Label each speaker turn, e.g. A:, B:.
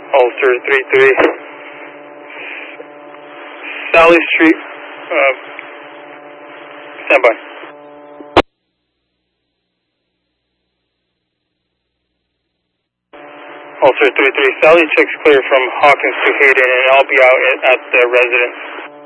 A: Ulster 33. Sally Street. Stand by. Ulster 33. Sally checks clear from Hawkins to Hayden, and I'll be out at the residence.